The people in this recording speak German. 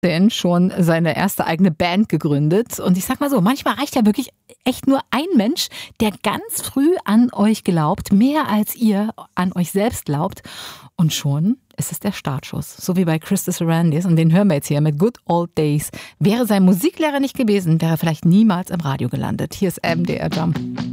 schon seine erste eigene Band gegründet. Und ich sag mal so, manchmal reicht ja wirklich echt nur ein Mensch, der ganz früh an euch glaubt, mehr als ihr an euch selbst glaubt. Und schon ist es der Startschuss. So wie bei Krista Sarandis. Und den hören wir jetzt hier mit Good Old Days. Wäre sein Musiklehrer nicht gewesen, wäre er vielleicht niemals im Radio gelandet. Hier ist MDR Jump.